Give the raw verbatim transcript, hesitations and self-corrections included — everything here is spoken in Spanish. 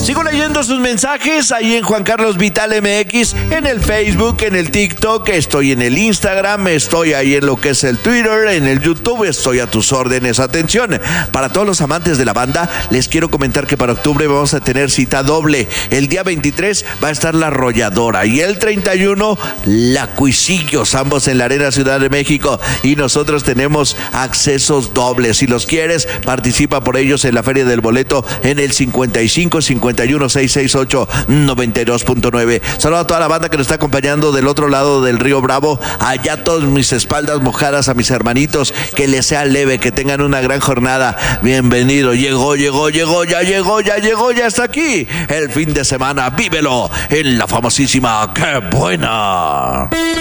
Sigo leyendo sus mensajes ahí en Juan Carlos Vital M X, en el Facebook, en el TikTok, estoy en el Instagram, estoy ahí en lo que es el Twitter, en el YouTube, estoy a tus órdenes. Atención, para todos los amantes de la banda, les quiero comentar que para octubre vamos a tener cita doble. El día veintitrés va a estar La Arrolladora y el treinta y uno La Cuisillos, ambos en la Arena Ciudad de México, y nosotros tenemos accesos dobles. Si los quieres, participa por ellos en la Feria del Boleto en el cincuenta y cinco cincuenta y uno seiscientos sesenta y ocho noventa y dos punto nueve. Saludo a toda la banda que nos está acompañando del otro lado del río Bravo, allá todos mis espaldas mojadas, a mis hermanitos, que les sea leve, que tengan una gran jornada. Bienvenido, llegó, llegó, llegó, ya llegó, ya llegó, ya está aquí el fin de semana. Vívelo en la famosísima ¡Qué Buena!